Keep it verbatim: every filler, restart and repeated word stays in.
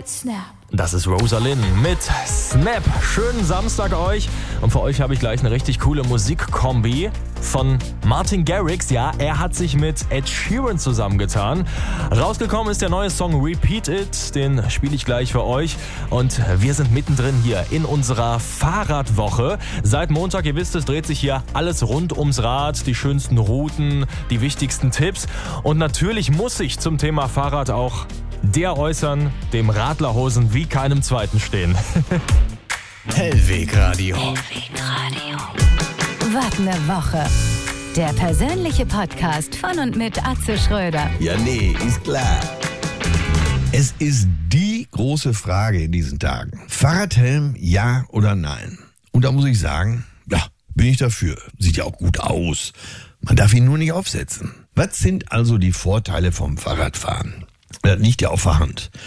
mit Snap. Das ist Rosalind mit Snap. Schönen Samstag euch. Und für euch habe ich gleich eine richtig coole Musikkombi von Martin Garrix. Ja, er hat sich mit Ed Sheeran zusammengetan. Rausgekommen ist der neue Song Repeat It. Den spiele ich gleich für euch. Und wir sind mittendrin hier in unserer Fahrradwoche. Seit Montag, ihr wisst es, dreht sich hier alles rund ums Rad. Die schönsten Routen, die wichtigsten Tipps. Und natürlich muss ich zum Thema Fahrrad auch der äußern, dem Radlerhosen wie keinem zweiten stehen. Hellwegradio. Hellwegradio. Wagner Woche. Der persönliche Podcast von und mit Atze Schröder. Ja, nee, ist klar. Es ist die große Frage in diesen Tagen. Fahrradhelm, ja oder nein? Und da muss ich sagen, ja, bin ich dafür. Sieht ja auch gut aus. Man darf ihn nur nicht aufsetzen. Was sind also die Vorteile vom Fahrradfahren? Das liegt ja auf der Hand.